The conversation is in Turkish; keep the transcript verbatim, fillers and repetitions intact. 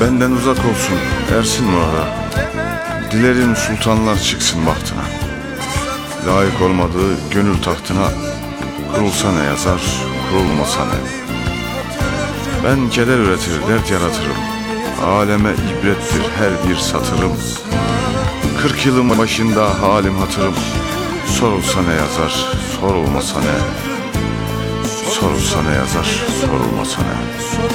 Benden uzak olsun ersin murada. Dilerim sultanlar çıksın bahtına. Layık olmadığı gönül tahtına. Kurulsa ne yazar, kurulmasa ne. Ben keder üretir, dert yaratırım. Aleme ibrettir her bir satırım. Kırk yılın başında halim hatırım. Sorulsa ne yazar, sorulmasa ne. Sorulsa ne yazar, sorulmasa ne.